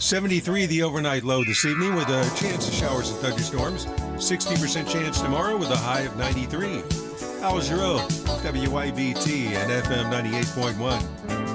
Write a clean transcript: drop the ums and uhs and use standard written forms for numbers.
73 the overnight low this evening with a chance of showers and thunderstorms. 60% chance tomorrow with a high of 93. Al Giro, WIBT and FM 98.1.